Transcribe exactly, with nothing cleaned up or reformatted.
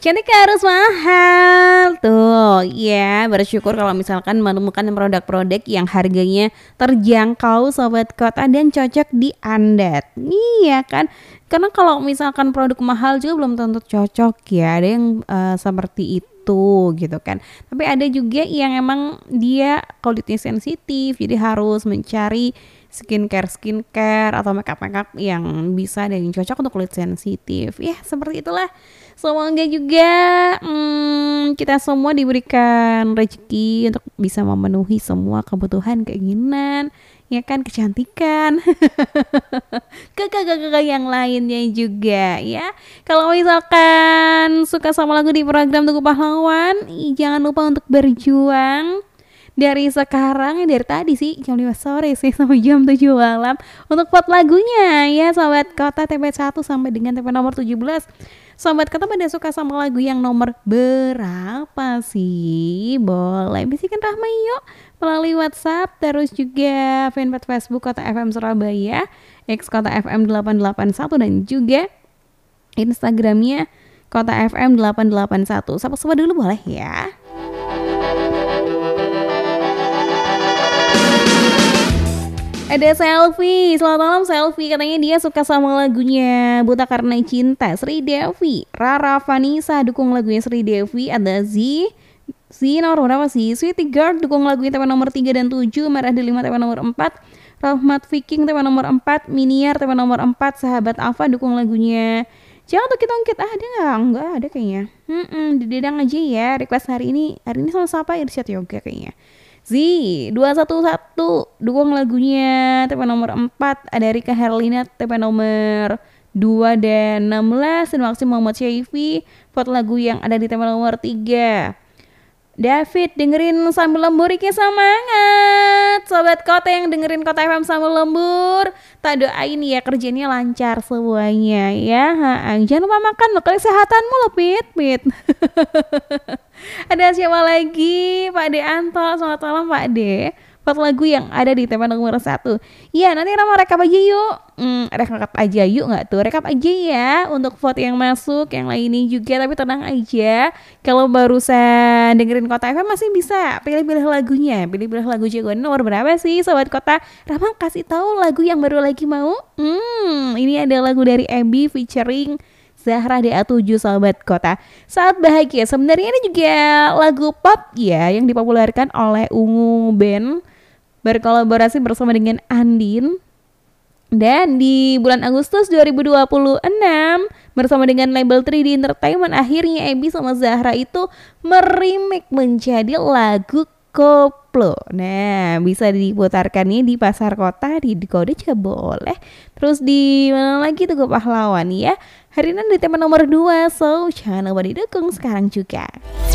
Cantik harus mahal tuh ya. Bersyukur kalau misalkan menemukan produk-produk yang harganya terjangkau Sobat Kota dan cocok di Anda. Iya kan? Karena kalau misalkan produk mahal juga belum tentu cocok ya. Ada yang uh, seperti itu gitu kan. Tapi ada juga yang emang dia kulitnya sensitif, jadi harus mencari skincare skincare atau makeup makeup yang bisa dan yang cocok untuk kulit sensitif. Ya seperti itulah. Semoga juga hmm, kita semua diberikan rezeki untuk bisa memenuhi semua kebutuhan keinginan, ya kan, kecantikan, ke yang lainnya juga ya. Kalau misalkan suka sama lagu di program Tugu Pahlawan, jangan lupa untuk berjuang dari sekarang ya, dari tadi sih jam lima sore sih sampai jam tujuh malam untuk vote lagunya ya Sobat Kota T P satu sampai dengan T P nomor tujuh belas. Sobat Kota pada suka sama lagu yang nomor berapa sih? Boleh bisikan Rahma yuk melalui WhatsApp, terus juga fanpage Facebook Kota F M Surabaya, X Kota F M delapan delapan satu, dan juga Instagramnya Kota F M delapan delapan satu. Sapa-sapa dulu boleh ya. Ada Selfie, selamat malam Selfie. Katanya dia suka sama lagunya Buta Karena Cinta, Sri Devi. Rara Vanessa dukung lagunya Sri Devi. Ada Z, Z nomor berapa sih? Sweetie Girl dukung lagunya T P nomor tiga dan tujuh. Merah Delima T P nomor empat. Rahmat Viking T P nomor empat. Miniar T P nomor empat. Sahabat Alfa dukung lagunya Jangan Tongkit-Tongkit. Ah, ada nggak? Nggak ada kayaknya. Hmm, didedang aja ya. Request hari ini. Hari ini sama siapa? Irsyad Yoga kayaknya. Z dua satu satu dukung lagunya T P nomor empat. Ada Rika Herlina T P nomor dua dan enam belas. Dan Maksim Muhammad Syaifi vote lagu yang ada di T P nomor tiga. David dengerin sambil lembur, Ike semangat. Sobat Kota yang dengerin Kota F M sambil lembur, tak doain ya kerjanya lancar semuanya ya. Ha, jangan lupa makan loh, kesehatanmu loh Pit Pit. Ada siapa lagi? Pak De Anto, selamat malam Pak De. Vote lagu yang ada di T P nomor satu. Iya, nanti Rama rekap aja yuk. Hmm, rekap aja yuk nggak tuh? Rekap aja ya untuk vote yang masuk, yang lainnya juga. Tapi tenang aja, kalau barusan dengerin Kota F M masih bisa pilih-pilih lagunya. Pilih-pilih lagu jagoan nomor berapa sih Sobat Kota? Rama kasih tahu lagu yang baru lagi mau. Hmm, ini ada lagu dari Abby featuring Zahra D A tujuh Sobat Kota. Saat Bahagia. Sebenarnya ini juga lagu pop ya yang dipopulerkan oleh Ungu Band, berkolaborasi bersama dengan Andin. Dan di bulan Agustus dua ribu dua puluh enam bersama dengan label tiga D Entertainment, akhirnya Abby sama Zahra itu merimake menjadi lagu Koplo. Nah, bisa diputarkan nih di pasar kota, di Dekode juga boleh. Terus di mana lagi tuh Pahlawan ya. Hari ini di tema nomor dua, so jangan lupa didukung sekarang juga.